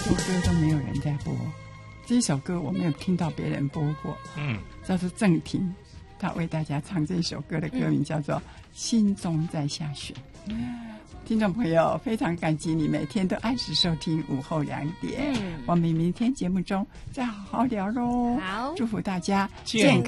首歌都没有人在播，这一首歌我没有听到别人播过，叫做郑婷，他为大家唱这首歌的歌名叫做《心中在下雪》。听众朋友，非常感激你每天都按时收听午后2点，我们明天节目中再好好聊喽。 好， 祝福大家健